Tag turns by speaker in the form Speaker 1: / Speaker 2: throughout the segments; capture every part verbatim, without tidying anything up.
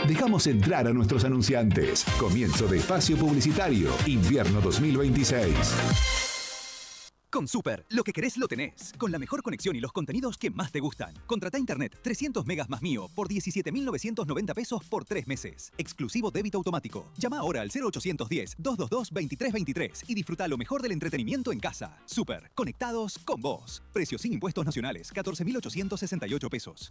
Speaker 1: Dejamos entrar a nuestros anunciantes. Comienzo de espacio publicitario. Invierno dos mil veintiséis.
Speaker 2: Con Super, lo que querés lo tenés. Con la mejor conexión y los contenidos que más te gustan. Contrata internet trescientos megas más mío por diecisiete mil novecientos noventa pesos por tres meses. Exclusivo débito automático. Llama ahora al cero ochocientos diez, doscientos veintidós, veintitrés veintitrés y disfruta lo mejor del entretenimiento en casa. Super, conectados con vos. Precios sin impuestos nacionales, catorce mil ochocientos sesenta y ocho pesos.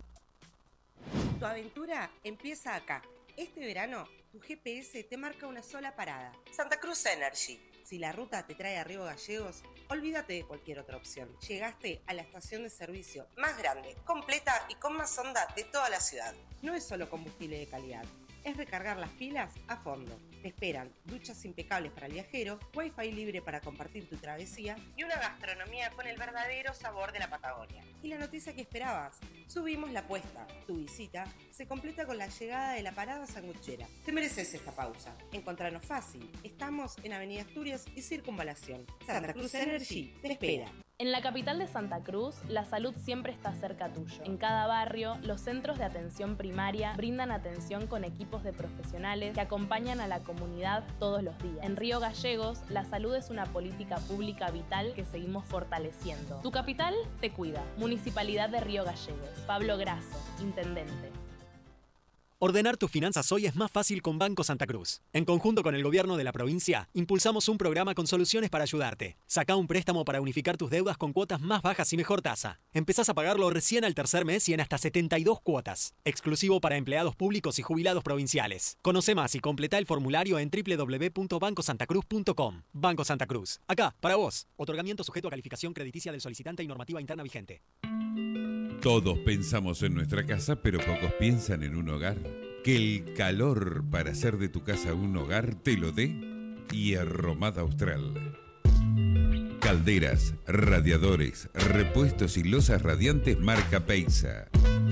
Speaker 3: Tu aventura empieza acá. Este verano, tu G P S te marca una sola parada. Santa Cruz Energy. Si la ruta te trae a Río Gallegos, olvídate de cualquier otra opción. Llegaste a la estación de servicio más grande, completa y con más onda de toda la ciudad. No es solo combustible de calidad, es recargar las pilas a fondo. Te esperan duchas impecables para el viajero, wifi libre para compartir tu travesía y una gastronomía con el verdadero sabor de la Patagonia. Y la noticia que esperabas, subimos la apuesta. Tu visita se completa con la llegada de la parada sanguchera. Te mereces esta pausa. Encontranos fácil. Estamos en Avenida Asturias y Circunvalación. Santa Cruz Energy te espera.
Speaker 4: En la capital de Santa Cruz, la salud siempre está cerca tuyo. En cada barrio, los centros de atención primaria brindan atención con equipos de profesionales que acompañan a la comunidad todos los días. En Río Gallegos, la salud es una política pública vital que seguimos fortaleciendo. Tu capital te cuida. Municipalidad de Río Gallegos. Pablo Grasso, Intendente.
Speaker 5: Ordenar tus finanzas hoy es más fácil con Banco Santa Cruz. En conjunto con el gobierno de la provincia, impulsamos un programa con soluciones para ayudarte. Sacá un préstamo para unificar tus deudas con cuotas más bajas y mejor tasa. Empezás a pagarlo recién al tercer mes y en hasta setenta y dos cuotas. Exclusivo para empleados públicos y jubilados provinciales. Conoce más y completá el formulario en doble u doble u doble u punto banco santa cruz punto com. Banco Santa Cruz. Acá, para vos. Otorgamiento sujeto a calificación crediticia del solicitante y normativa interna vigente.
Speaker 6: Todos pensamos en nuestra casa, pero pocos piensan en un hogar. Que el calor para hacer de tu casa un hogar te lo dé Hierromad Austral. Calderas, radiadores, repuestos y losas radiantes marca Peisa.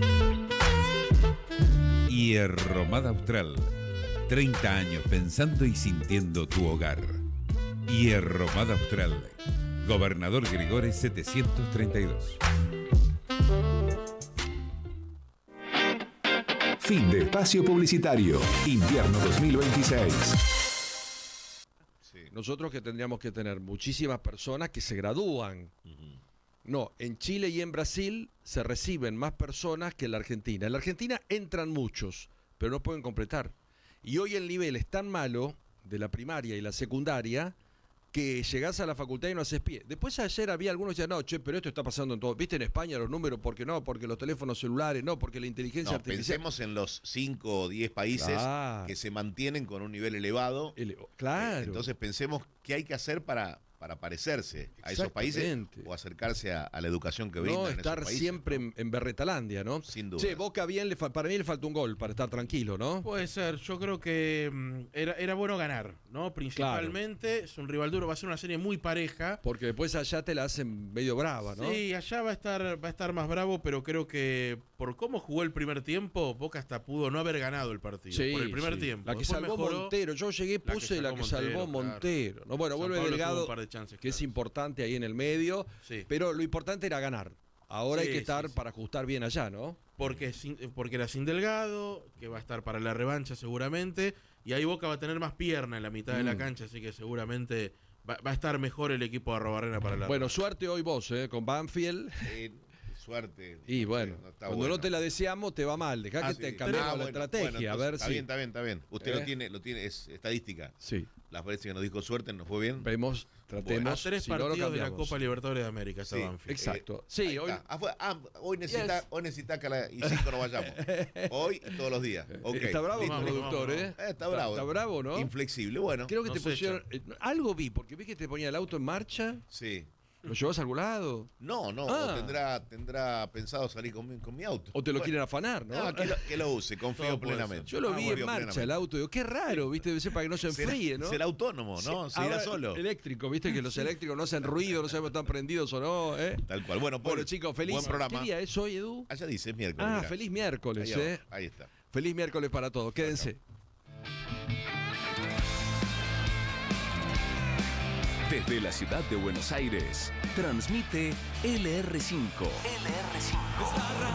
Speaker 6: Hierromad Austral. treinta años pensando y sintiendo tu hogar. Hierromad Austral. Gobernador Gregores setecientos treinta y dos.
Speaker 1: Fin de espacio publicitario. Invierno dos mil veintiséis.
Speaker 7: Sí. Nosotros que tendríamos que tener muchísimas personas que se gradúan. Uh-huh. No, en Chile y en Brasil se reciben más personas que en la Argentina. En la Argentina entran muchos, pero no pueden completar. Y hoy el nivel es tan malo de la primaria y la secundaria que llegás a la facultad y no haces pie. Después ayer había algunos que decían, no, che, pero esto está pasando en todo. ¿Viste en España los números? ¿Por qué no? Porque los teléfonos celulares, no, porque la inteligencia
Speaker 8: no,
Speaker 7: artificial.
Speaker 8: Pensemos en los cinco o diez países claro. que se mantienen con un nivel elevado.
Speaker 7: Ele- claro.
Speaker 8: Entonces pensemos qué hay que hacer para, para parecerse a esos países o acercarse a, a la educación que brindan
Speaker 7: no,
Speaker 8: esos
Speaker 7: estar
Speaker 8: países,
Speaker 7: siempre
Speaker 8: ¿no?
Speaker 7: en, en Berretalandia, ¿no?
Speaker 8: Sin duda.
Speaker 7: Che, Boca bien, le fa- para mí le falta un gol para estar tranquilo, ¿no?
Speaker 9: Puede ser, yo creo que mmm, era, era bueno ganar, ¿no? Principalmente claro. Es un rival duro, va a ser una serie muy pareja.
Speaker 7: Porque después allá te la hacen medio brava, ¿no?
Speaker 9: Sí, allá va a estar, va a estar más bravo, pero creo que por cómo jugó el primer tiempo, Boca hasta pudo no haber ganado el partido.
Speaker 7: Sí,
Speaker 9: por el primer
Speaker 7: sí.
Speaker 9: tiempo.
Speaker 7: La que
Speaker 9: después
Speaker 7: salvó
Speaker 9: mejoró,
Speaker 7: Montero, yo llegué, puse la que, la que salvó Montero. Montero. Claro. No, bueno,
Speaker 9: San
Speaker 7: vuelve
Speaker 9: Pablo
Speaker 7: Delgado,
Speaker 9: un par de chances,
Speaker 7: que
Speaker 9: claro.
Speaker 7: es importante ahí en el medio, sí. Pero lo importante era ganar. Ahora sí, hay que estar sí, sí. para ajustar bien allá, ¿no?
Speaker 9: Porque, porque era sin Delgado, que va a estar para la revancha seguramente, y ahí Boca va a tener más pierna en la mitad mm. de la cancha, así que seguramente va, va a estar mejor el equipo de Arrobarrena para la
Speaker 7: Bueno, suerte hoy vos, ¿eh? Con Banfield.
Speaker 8: Eh, suerte.
Speaker 7: Y bueno, no cuando bueno. no te la deseamos te va mal. Dejá ah, que sí. te cambiemos ah, la bueno, estrategia. Bueno, a ver
Speaker 8: está
Speaker 7: si...
Speaker 8: bien, está bien, está bien. Usted ¿Eh? lo tiene, lo tiene, es estadística.
Speaker 7: Sí.
Speaker 8: Las veces que nos dijo suerte nos fue bien.
Speaker 7: Vemos, tratemos.
Speaker 9: Bueno, a tres
Speaker 7: si
Speaker 9: partidos
Speaker 7: no
Speaker 9: de la Copa Libertadores de América está
Speaker 8: sí,
Speaker 9: Banfield.
Speaker 7: Exacto. Eh, sí, hoy,
Speaker 8: ah, fue, ah, hoy necesita, yes. hoy necesita que a las cinco nos vayamos. Hoy y todos los días. Okay.
Speaker 7: Está bravo el productor,
Speaker 8: vamos,
Speaker 7: ¿eh?
Speaker 8: eh está bravo.
Speaker 7: Está, está bravo, ¿no?
Speaker 8: Inflexible, bueno.
Speaker 7: Creo que no te pusieron. Eh, algo vi, porque vi que te ponía el auto en marcha.
Speaker 8: Sí.
Speaker 7: ¿Lo llevas a algún lado?
Speaker 8: No, no, ah. o tendrá, tendrá pensado salir con mi, con mi auto.
Speaker 7: O te lo bueno. quieren afanar, ¿no?
Speaker 8: No, que lo, que lo use, confío plenamente.
Speaker 7: Yo lo
Speaker 8: ah,
Speaker 7: vi en marcha el auto, digo, qué raro, ¿viste? Debe ser para que no se enfríe,
Speaker 8: será,
Speaker 7: ¿no?
Speaker 8: Será autónomo, ¿no?
Speaker 7: Sí,
Speaker 8: se irá solo.
Speaker 7: Eléctrico, ¿viste? Que los eléctricos no hacen ruido, no sabemos si están prendidos o no, ¿eh?
Speaker 8: Tal cual. Bueno,
Speaker 7: bueno chicos, feliz.
Speaker 8: Buen programa.
Speaker 7: ¿Qué día es hoy, Edu?
Speaker 8: Allá dice, es miércoles.
Speaker 7: Ah,
Speaker 8: mirá.
Speaker 7: feliz miércoles,
Speaker 8: ahí
Speaker 7: ¿eh?
Speaker 8: Ahí está.
Speaker 7: Feliz miércoles para todos, quédense.
Speaker 1: Desde la ciudad de Buenos Aires, transmite L R cinco. L R cinco.